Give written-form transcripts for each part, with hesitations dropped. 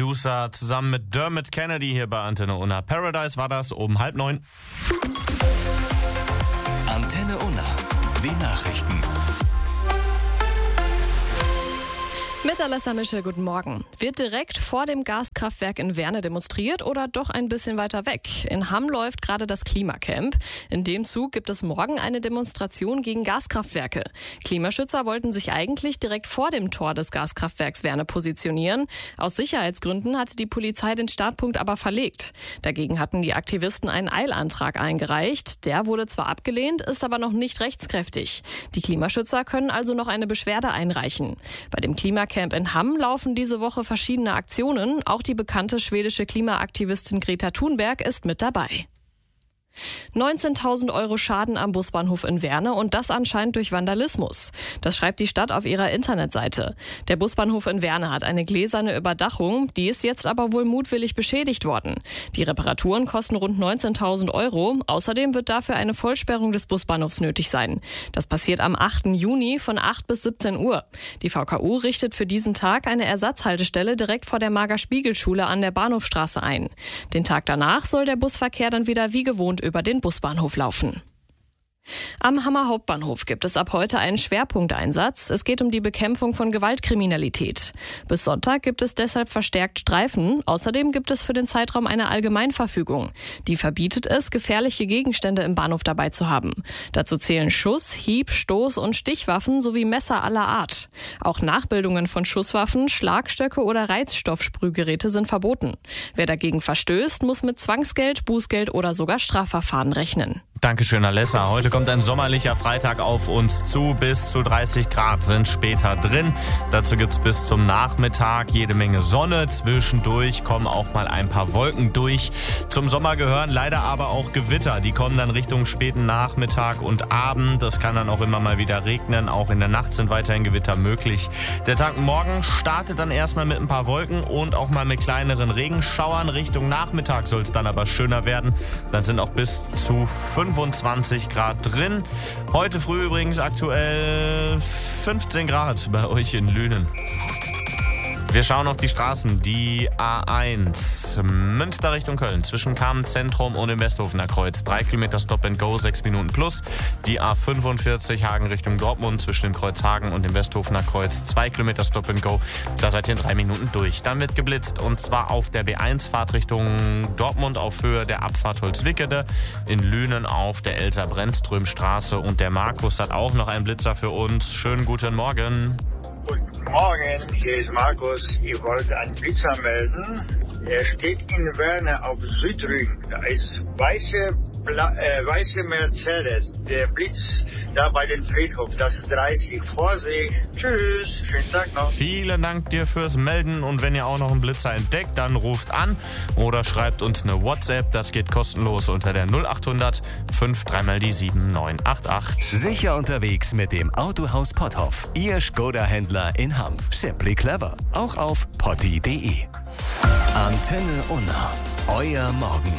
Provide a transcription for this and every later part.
Producer, zusammen mit Dermot Kennedy hier bei Antenne Unna. Paradise war das um 8:30. Antenne Unna, die Nachrichten. Mit Alessa Michel, guten Morgen. Wird direkt vor dem Gaskraftwerk in Werne demonstriert oder doch ein bisschen weiter weg? In Hamm läuft gerade das Klimacamp. In dem Zug gibt es morgen eine Demonstration gegen Gaskraftwerke. Klimaschützer wollten sich eigentlich direkt vor dem Tor des Gaskraftwerks Werne positionieren. Aus Sicherheitsgründen hatte die Polizei den Startpunkt aber verlegt. Dagegen hatten die Aktivisten einen Eilantrag eingereicht. Der wurde zwar abgelehnt, ist aber noch nicht rechtskräftig. Die Klimaschützer können also noch eine Beschwerde einreichen. Bei dem Klimacamp in Hamm laufen diese Woche verschiedene Aktionen. Auch die bekannte schwedische Klimaaktivistin Greta Thunberg ist mit dabei. 19.000 € Schaden am Busbahnhof in Werne und das anscheinend durch Vandalismus. Das schreibt die Stadt auf ihrer Internetseite. Der Busbahnhof in Werne hat eine gläserne Überdachung, die ist jetzt aber wohl mutwillig beschädigt worden. Die Reparaturen kosten rund 19.000 €. Außerdem wird dafür eine Vollsperrung des Busbahnhofs nötig sein. Das passiert am 8. Juni von 8 bis 17 Uhr. Die VKU richtet für diesen Tag eine Ersatzhaltestelle direkt vor der Marger-Spiegel-Schule an der Bahnhofstraße ein. Den Tag danach soll der Busverkehr dann wieder wie gewohnt über den Busbahnhof laufen. Am Hammer Hauptbahnhof gibt es ab heute einen Schwerpunkteinsatz. Es geht um die Bekämpfung von Gewaltkriminalität. Bis Sonntag gibt es deshalb verstärkt Streifen. Außerdem gibt es für den Zeitraum eine Allgemeinverfügung. Die verbietet es, gefährliche Gegenstände im Bahnhof dabei zu haben. Dazu zählen Schuss-, Hieb-, Stoß- und Stichwaffen sowie Messer aller Art. Auch Nachbildungen von Schusswaffen, Schlagstöcke oder Reizstoffsprühgeräte sind verboten. Wer dagegen verstößt, muss mit Zwangsgeld, Bußgeld oder sogar Strafverfahren rechnen. Dankeschön, Alessa. Heute kommt ein sommerlicher Freitag auf uns zu. Bis zu 30 Grad sind später drin. Dazu gibt's bis zum Nachmittag jede Menge Sonne. Zwischendurch kommen auch mal ein paar Wolken durch. Zum Sommer gehören leider aber auch Gewitter. Die kommen dann Richtung späten Nachmittag und Abend. Das kann dann auch immer mal wieder regnen. Auch in der Nacht sind weiterhin Gewitter möglich. Der Tag morgen startet dann erstmal mit ein paar Wolken und auch mal mit kleineren Regenschauern. Richtung Nachmittag soll es dann aber schöner werden. Dann sind auch bis zu 25 Grad drin. Heute früh übrigens aktuell 15 Grad bei euch in Lünen. Wir schauen auf die Straßen. Die A1 Münster Richtung Köln zwischen Kamenz-Zentrum und dem Westhofener Kreuz. 3 Kilometer Stop and Go, 6 Minuten plus. Die A45 Hagen Richtung Dortmund zwischen dem Kreuz Hagen und dem Westhofener Kreuz. 2 Kilometer Stop and Go. Da seid ihr in 3 Minuten durch. Dann wird geblitzt und zwar auf der B1 Fahrt Richtung Dortmund auf Höhe der Abfahrt Holzwickede. In Lünen auf der Elsa-Brennström-Straße. Und der Markus hat auch noch einen Blitzer für uns. Schönen guten Morgen. Guten Morgen, hier ist Markus. Ich wollte einen Blitzer melden. Er steht in Werne auf Südring. Da ist weiße Mercedes. Der Blitz da bei dem Friedhof. Das ist 30. Vorsicht. Tschüss. Schönen Tag noch. Vielen Dank dir fürs Melden. Und wenn ihr auch noch einen Blitzer entdeckt, dann ruft an oder schreibt uns eine WhatsApp. Das geht kostenlos unter der 0800 53 die 7988. Sicher unterwegs mit dem Autohaus Potthoff. Ihr Skoda-Händler in Hamm. Simply clever. Auch auf potti.de. Antenne Unna. Euer Morgen.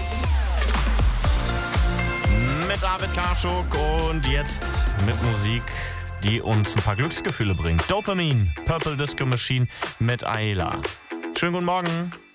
Mit David Karschuk und jetzt mit Musik, die uns ein paar Glücksgefühle bringt. Dopamine, Purple Disco Machine mit Ayla. Schönen guten Morgen.